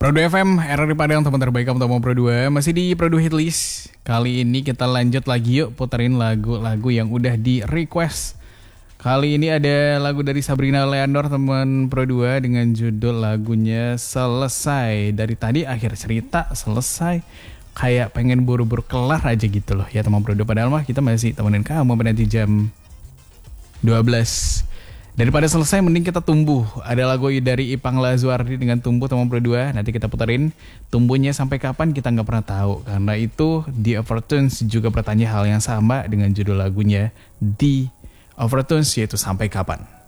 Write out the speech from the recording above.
Pro 2 FM, era di Padang, teman terbaik kamu Pro 2. Masih di Pro 2 Hitlist. Kali ini kita lanjut lagi yuk puterin lagu-lagu yang udah di request. Kali ini ada lagu dari Sabrina Leandor teman Pro 2 dengan judul lagunya Selesai. Dari tadi akhir cerita selesai, kayak pengen buru-buru kelar aja gitu loh ya teman Pro 2. Padahal mah kita masih temenin kamu nanti jam 12. Daripada selesai mending kita tumbuh. Ada lagu dari Ipang Lazuardi dengan Tumbuh teman Pro 2. Nanti kita puterin. Tumbuhnya sampai kapan kita gak pernah tahu. Karena itu The Overtones juga bertanya hal yang sama dengan judul lagunya The Overtones, yaitu Sampai Kapan.